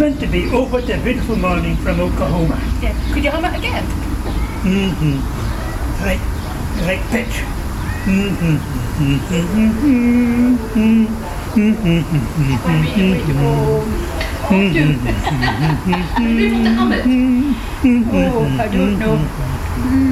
meant to be, oh, what a beautiful morning from Oklahoma. Yeah. Could you hum it again? Right pitch. Maybe to hum it. Oh, I don't know.